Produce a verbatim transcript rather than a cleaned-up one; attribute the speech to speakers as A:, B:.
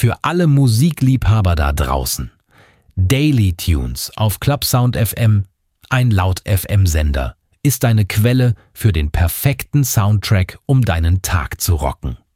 A: Für alle Musikliebhaber da draußen. Daily Tunes auf Clubsound F M, ein Laut-F M-Sender, ist deine Quelle für den perfekten Soundtrack, um deinen Tag zu rocken.